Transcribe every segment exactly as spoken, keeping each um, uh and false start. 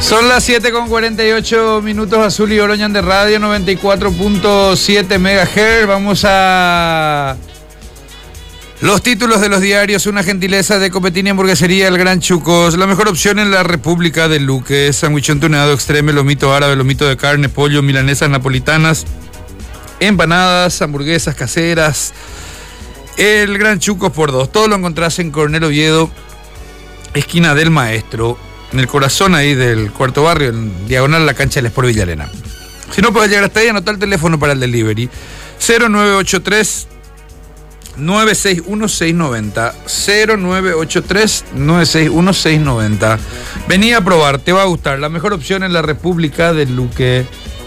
Son las siete con cuarenta y ocho minutos, Azul y Oroñan de Radio noventa y cuatro punto siete megahertz. Vamos a los títulos de los diarios. Una gentileza de Copetín y Hamburguesería El Gran Chucos. La mejor opción en la República de Luque. Sandwichón tuneado extreme, lomito árabe, lomito de carne, pollo, milanesas napolitanas, empanadas, hamburguesas caseras. El Gran Chucos por dos. Todo lo encontrás en Coronel Oviedo, esquina del Maestro, en el corazón ahí del Cuarto Barrio, en diagonal a la cancha del Sport Villarena. Si no puedes llegar hasta ahí, anota el teléfono para el delivery. cero nueve ocho tres, nueve seis uno, seis nueve cero. cero nueve ocho tres, nueve seis uno, seis nueve cero. Vení a probar, te va a gustar. La mejor opción en la República de Luque.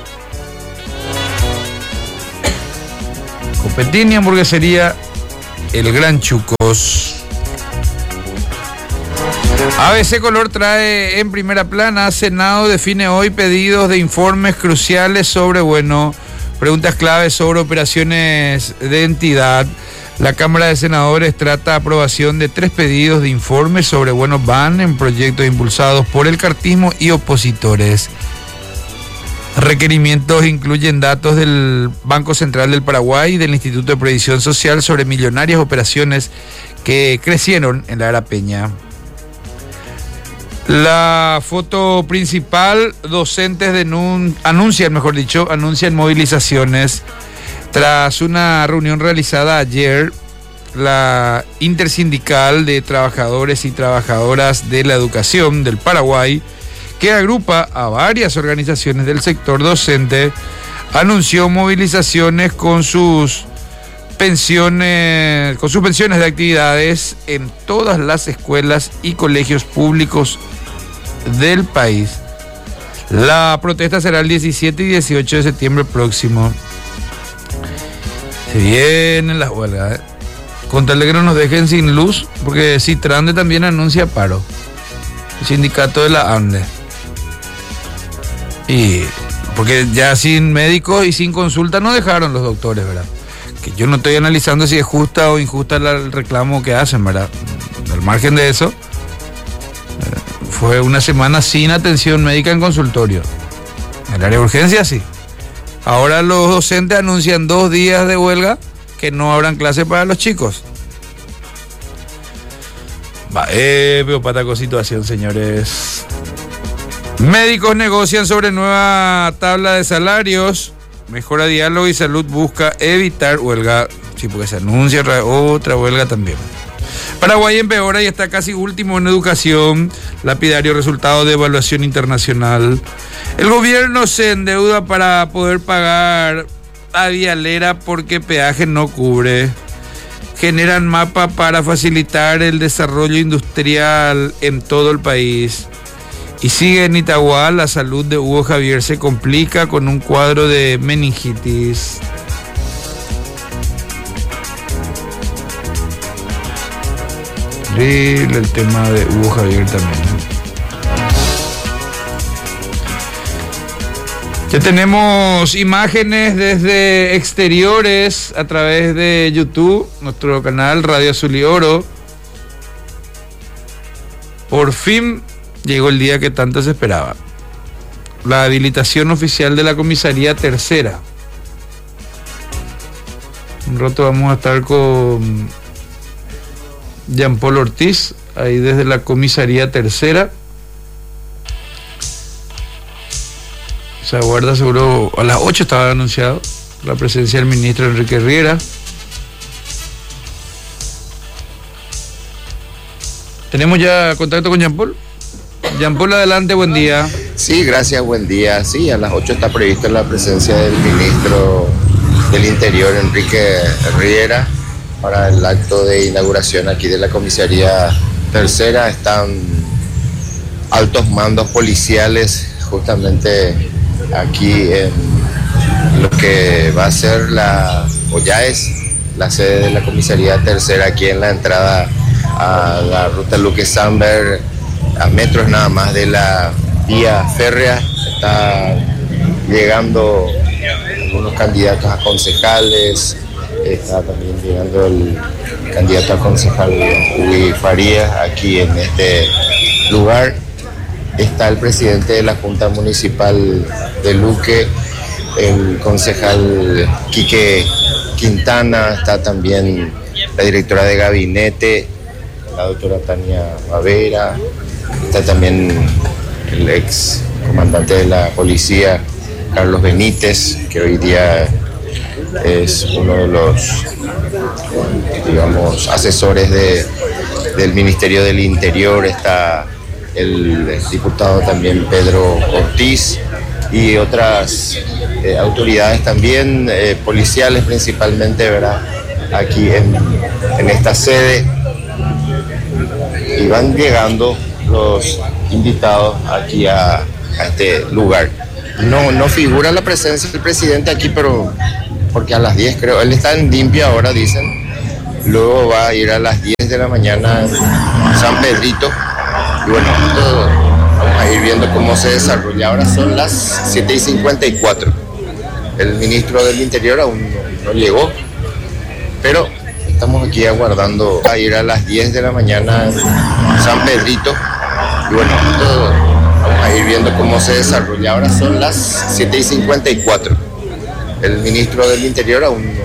Copetín y Hamburguesería El Gran Chucos. A B C Color trae en primera plana: Senado define hoy pedidos de informes cruciales sobre, bueno, preguntas claves sobre operaciones de entidad. La Cámara de Senadores trata aprobación de tres pedidos de informes sobre, bueno, van en proyectos impulsados por el cartismo y opositores. Requerimientos incluyen datos del Banco Central del Paraguay y del Instituto de Previsión Social sobre millonarias operaciones que crecieron en la Era Peña. La foto principal: docentes denun- anuncian, mejor dicho, anuncian movilizaciones. Tras una reunión realizada ayer, la Intersindical de Trabajadores y Trabajadoras de la Educación del Paraguay, que agrupa a varias organizaciones del sector docente, anunció movilizaciones con sus pensiones, con suspensiones de actividades en todas las escuelas y colegios públicos del país. La protesta será el diecisiete y dieciocho de septiembre próximo. Se vienen las huelgas, ¿eh? Con tal de que no nos dejen sin luz, porque Citrande también anuncia paro. El sindicato de la ANDE. Y porque ya sin médicos y sin consulta no dejaron los doctores, ¿verdad? Que yo no estoy analizando si es justa o injusta el reclamo que hacen, ¿verdad? Al margen de eso, fue una semana sin atención médica en consultorio. En el área de urgencia sí. Ahora los docentes anuncian dos días de huelga, que no habrán clase para los chicos. Va, eh, veo pataco situación, señores. Médicos negocian sobre nueva tabla de salarios. Mejora diálogo y salud busca evitar huelga. Sí, porque se anuncia otra huelga también. Paraguay empeora y está casi último en educación. Lapidario resultado de evaluación internacional. El gobierno se endeuda para poder pagar a Vialera porque peaje no cubre. Generan mapa para facilitar el desarrollo industrial en todo el país. Y sigue en Itagua, la salud de Hugo Javier se complica con un cuadro de meningitis. Terrible el tema de Hugo Javier también. Ya tenemos imágenes desde exteriores a través de YouTube, nuestro canal Radio Azul y Oro. Por fin llegó el día que tanto se esperaba. La habilitación oficial de la comisaría tercera. Un rato vamos a estar con Jean Paul Ortiz, ahí desde la comisaría tercera. Se aguarda seguro, a las ocho estaba anunciado la presencia del ministro Enrique Riera. ¿Tenemos ya contacto con Jean Paul? Jean Paul, adelante, buen día. Sí, gracias, buen día. Sí, a las ocho está prevista la presencia del ministro del Interior, Enrique Riera, para el acto de inauguración aquí de la comisaría tercera. Están altos mandos policiales justamente aquí en lo que va a ser la, o ya es la sede de la comisaría tercera, aquí en la entrada a la ruta Luque Samberg, a metros nada más de la vía férrea. Está llegando algunos candidatos a concejales, está también llegando el candidato a concejal Uy Farías aquí en este lugar. está el presidente de la Junta Municipal de Luque, el concejal Quique Quintana, está también la directora de gabinete, la doctora Tania Bavera, está también el ex comandante de la policía, Carlos Benítez, que hoy día es uno de los, digamos, asesores de, del Ministerio del Interior. Está el diputado también Pedro Ortiz y otras eh, autoridades también, eh, policiales principalmente, ¿verdad?, aquí en, en esta sede. Y van llegando los invitados aquí a, a este lugar. No, no figura la presencia del presidente aquí, pero porque a las diez creo, él está en limpia ahora, dicen. Luego va a ir a las diez de la mañana en San Pedrito. Y bueno, esto vamos a ir viendo cómo se desarrolla. Ahora son las siete y cincuenta y cuatro. El ministro del Interior aún no, no llegó, pero estamos aquí aguardando. Va a ir a las diez de la mañana en San Pedrito. Y bueno, esto vamos a ir viendo cómo se desarrolla. Ahora son las siete y cincuenta y cuatro. El ministro del Interior aún